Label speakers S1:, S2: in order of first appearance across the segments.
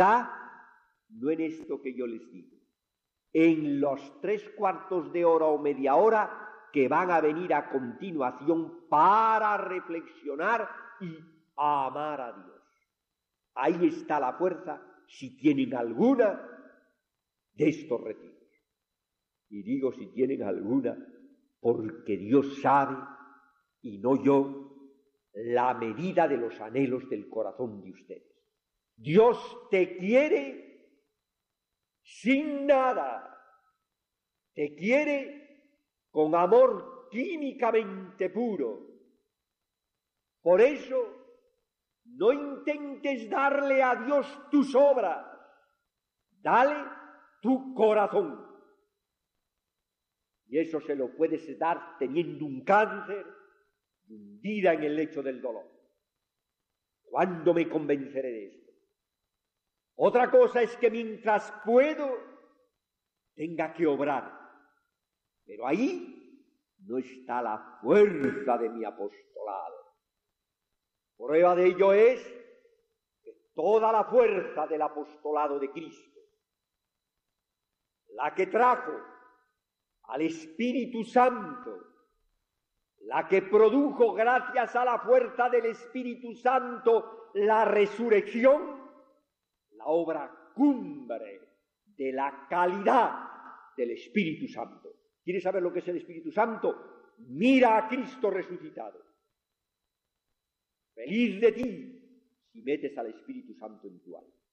S1: está no en esto que yo les digo, en los 3/4 de hora o media hora que van a venir a continuación para reflexionar y amar a Dios. Ahí está la fuerza, si tienen alguna, de estos retiros. Y digo si tienen alguna, porque Dios sabe, y no yo, la medida de los anhelos del corazón de ustedes. Dios te quiere sin nada, te quiere con amor químicamente puro. Por eso, no intentes darle a Dios tus obras, dale tu corazón. Y eso se lo puedes dar teniendo un cáncer, hundida en el lecho del dolor. ¿Cuándo me convenceré de esto? Otra cosa es que mientras puedo, tenga que obrar. Pero ahí no está la fuerza de mi apostolado. Prueba de ello es que toda la fuerza del apostolado de Cristo, la que trajo al Espíritu Santo, la que produjo gracias a la fuerza del Espíritu Santo la resurrección, la obra cumbre de la calidad del Espíritu Santo. ¿Quieres saber lo que es el Espíritu Santo? Mira a Cristo resucitado. Feliz de ti si metes al Espíritu Santo en tu alma.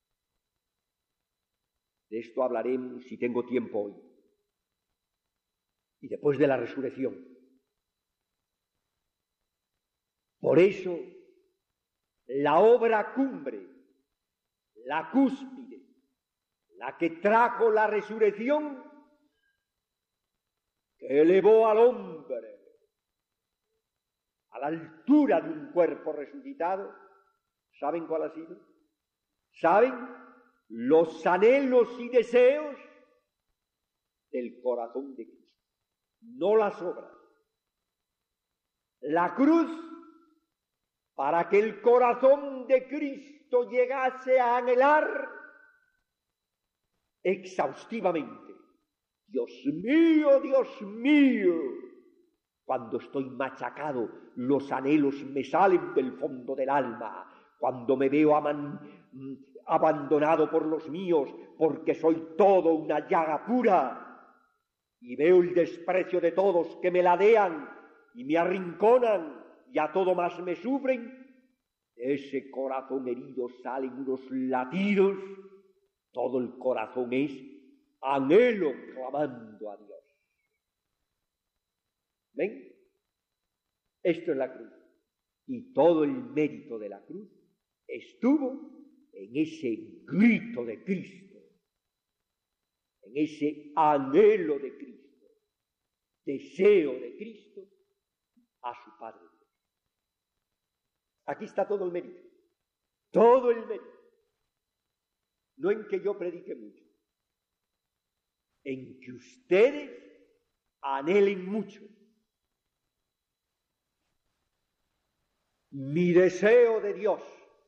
S1: De esto hablaremos si tengo tiempo hoy. Y después de la resurrección. Por eso, la obra cumbre, la cúspide, la que trajo la resurrección, que elevó al hombre a la altura de un cuerpo resucitado, ¿saben cuál ha sido? ¿Saben? Los anhelos y deseos del corazón de Cristo, no las obras. La cruz, para que el corazón de Cristo llegase a anhelar exhaustivamente: Dios mío, cuando estoy machacado, los anhelos me salen del fondo del alma. Cuando me veo abandonado por los míos, porque soy todo una llaga pura, y veo el desprecio de todos que me ladean y me arrinconan y a todo más me sufren, de ese corazón herido salen unos latidos, todo el corazón es anhelo clamando a Dios. ¿Ven? Esto es la cruz. Y todo el mérito de la cruz estuvo en ese grito de Cristo, en ese anhelo de Cristo, deseo de Cristo a su Padre Dios. Aquí está todo el mérito, todo el mérito. No en que yo predique mucho, en que ustedes anhelen mucho. Mi deseo de Dios,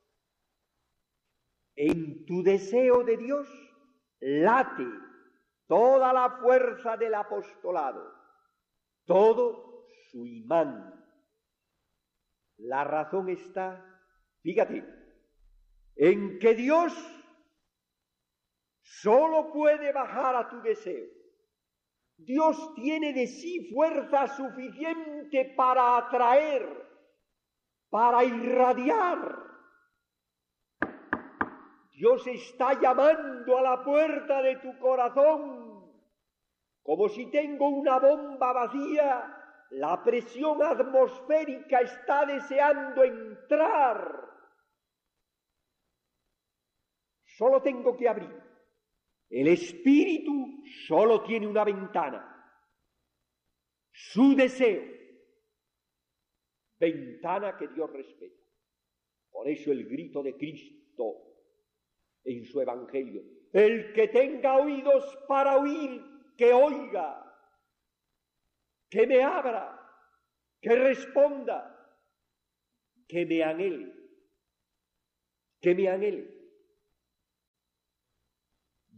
S1: en tu deseo de Dios late toda la fuerza del apostolado, todo su imán. La razón está, fíjate, en que Dios solo puede bajar a tu deseo. Dios tiene de sí fuerza suficiente para atraer, para irradiar. Dios está llamando a la puerta de tu corazón, como si tengo una bomba vacía, la presión atmosférica está deseando entrar. Solo tengo que abrir. El espíritu solo tiene una ventana, su deseo, ventana que Dios respeta. Por eso el grito de Cristo en su evangelio: el que tenga oídos para oír, que oiga, que me abra, que responda, que me anhele, que me anhele.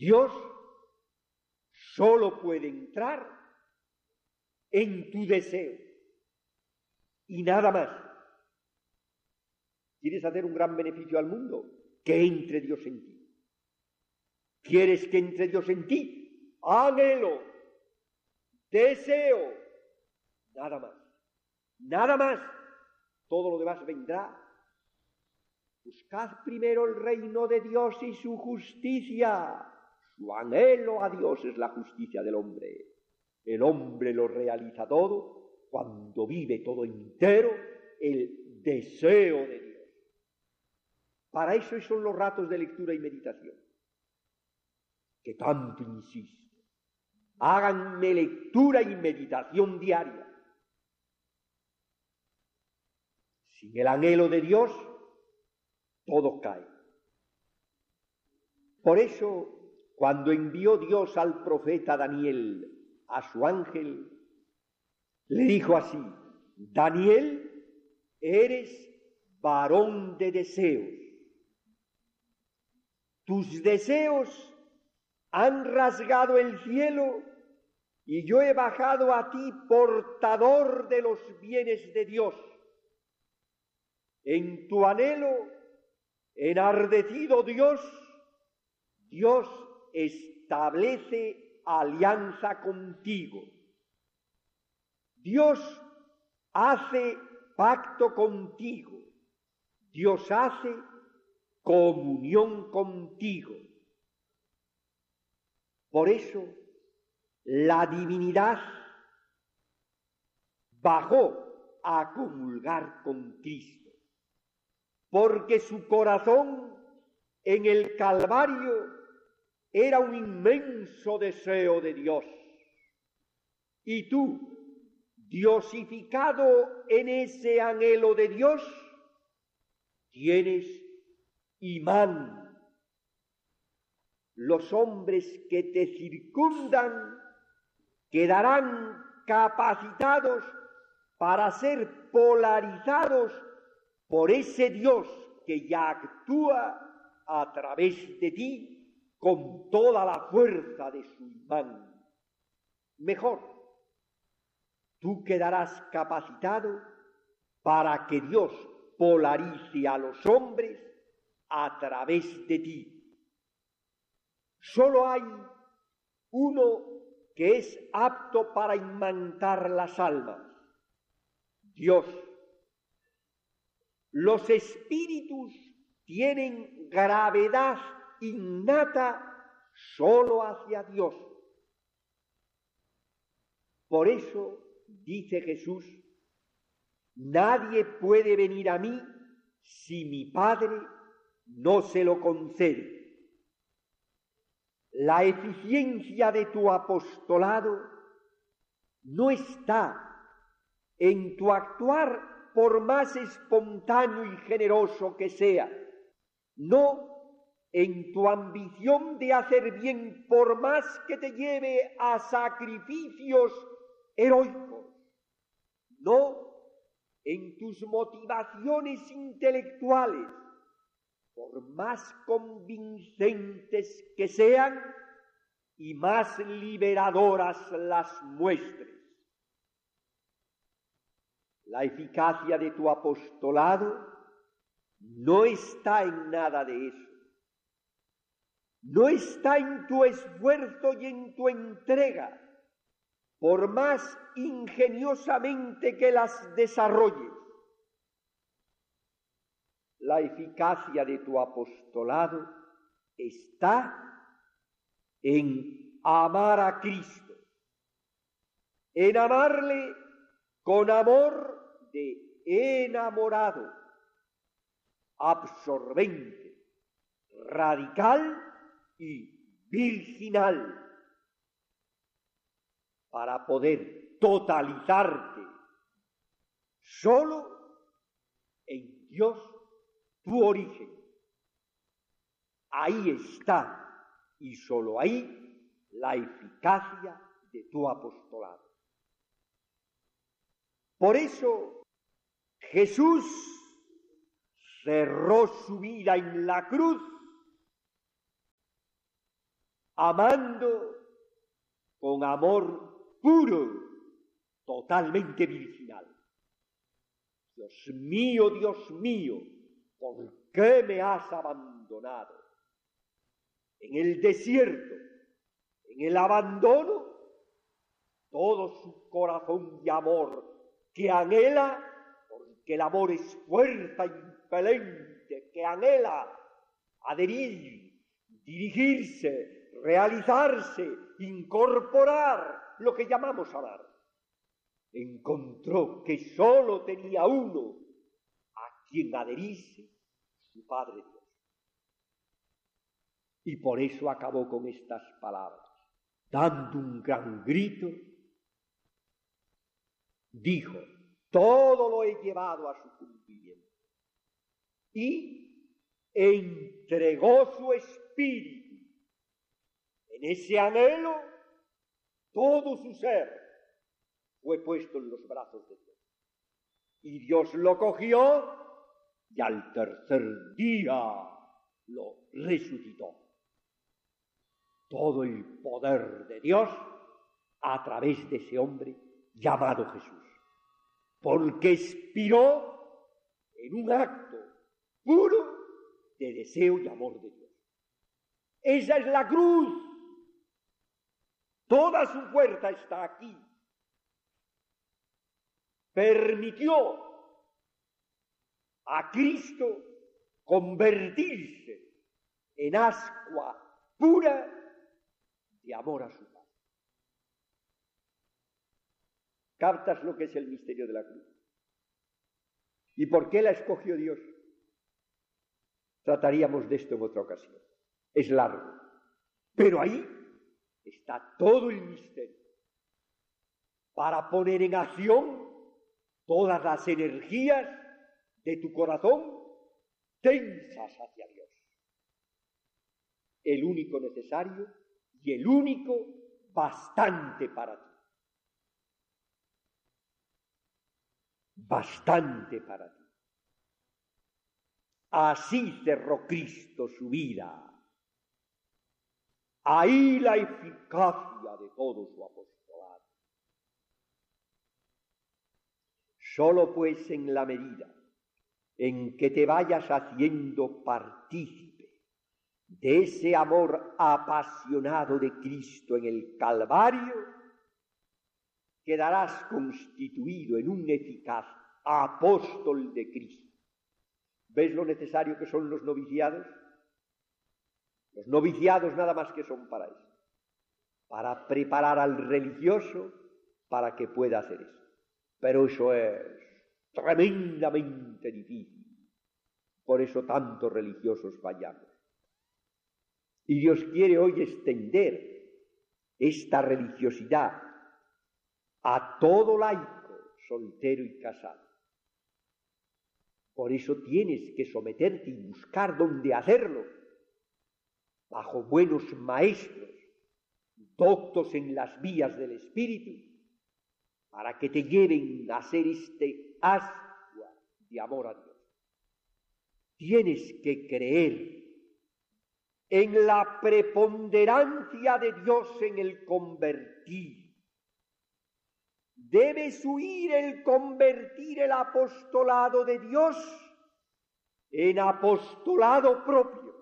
S1: Dios solo puede entrar en tu deseo y nada más. ¿Quieres hacer un gran beneficio al mundo? Que entre Dios en ti. ¿Quieres que entre Dios en ti? Anhelo, deseo, nada más. Nada más. Todo lo demás vendrá. Buscad primero el reino de Dios y su justicia. Su anhelo a Dios es la justicia del hombre. El hombre lo realiza todo cuando vive todo entero el deseo de Dios. Para eso son los ratos de lectura y meditación, que tanto insisto. Háganme lectura y meditación diaria. Sin el anhelo de Dios, todo cae. Por eso, cuando envió Dios al profeta Daniel a su ángel, le dijo así: Daniel, eres varón de deseos. Tus deseos han rasgado el cielo y yo he bajado a ti portador de los bienes de Dios. En tu anhelo, enardecido Dios establece alianza contigo. Dios hace pacto contigo. Dios hace comunión contigo. Por eso, la divinidad bajó a comulgar con Cristo, porque su corazón en el Calvario era un inmenso deseo de Dios. Y tú, diosificado en ese anhelo de Dios, tienes imán. Los hombres que te circundan quedarán capacitados para ser polarizados por ese Dios que ya actúa a través de ti con toda la fuerza de su imán. Mejor, tú quedarás capacitado para que Dios polarice a los hombres a través de ti. Solo hay uno que es apto para imantar las almas: Dios. Los espíritus tienen gravedad innata solo hacia Dios. Por eso dice Jesús: nadie puede venir a mí si mi Padre no se lo concede. La eficiencia de tu apostolado no está en tu actuar por más espontáneo y generoso que sea, no en tu ambición de hacer bien por más que te lleve a sacrificios heroicos, no en tus motivaciones intelectuales, por más convincentes que sean y más liberadoras las muestres. La eficacia de tu apostolado no está en nada de eso. No está en tu esfuerzo y en tu entrega, por más ingeniosamente que las desarrolles. La eficacia de tu apostolado está en amar a Cristo, en amarle con amor de enamorado, absorbente, radical y virginal, para poder totalizarte solo en Dios tu origen. Ahí está, y solo ahí, la eficacia de tu apostolado. Por eso Jesús cerró su vida en la cruz amando con amor puro, totalmente virginal. Dios mío, ¿por qué me has abandonado? En el desierto, en el abandono, todo su corazón de amor que anhela, porque el amor es fuerza impelente, que anhela adherir, dirigirse, realizarse, incorporar lo que llamamos amar. Encontró que sólo tenía uno a quien adherirse, su Padre Dios. Y por eso acabó con estas palabras, dando un gran grito, dijo: todo lo he llevado a su cumplimiento. Y entregó su espíritu. En ese anhelo, todo su ser fue puesto en los brazos de Dios. Y Dios lo cogió y al tercer día lo resucitó. Todo el poder de Dios a través de ese hombre llamado Jesús, porque expiró en un acto puro de deseo y amor de Dios. Esa es la cruz. Toda su fuerza está aquí. Permitió a Cristo convertirse en ascua pura de amor a su Padre. ¿Captas lo que es el misterio de la cruz? ¿Y por qué la escogió Dios? Trataríamos de esto en otra ocasión. Es largo. Pero ahí está todo el misterio. Para poner en acción todas las energías de tu corazón tensas hacia Dios. El único necesario y el único bastante para ti. Bastante para ti. Así cerró Cristo su vida. Ahí la eficacia de todo su apostolado. Solo pues en la medida en que te vayas haciendo partícipe de ese amor apasionado de Cristo en el Calvario, quedarás constituido en un eficaz apóstol de Cristo. ¿Ves lo necesario que son los noviciados? Los noviciados nada más que son para eso, para preparar al religioso para que pueda hacer eso. Pero eso es tremendamente difícil. Por eso tantos religiosos fallamos. Y Dios quiere hoy extender esta religiosidad a todo laico, soltero y casado. Por eso tienes que someterte y buscar dónde hacerlo, bajo buenos maestros, doctos en las vías del Espíritu, para que te lleven a ser este ascua de amor a Dios. Tienes que creer en la preponderancia de Dios en el convertir. Debes huir el convertir el apostolado de Dios en apostolado propio,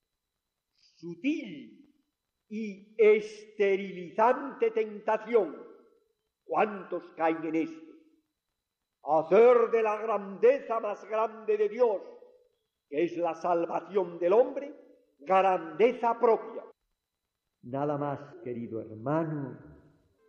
S1: sutil y esterilizante tentación. ¿Cuántos caen en esto? Hacer de la grandeza más grande de Dios, que es la salvación del hombre, grandeza propia. Nada más, querido hermano,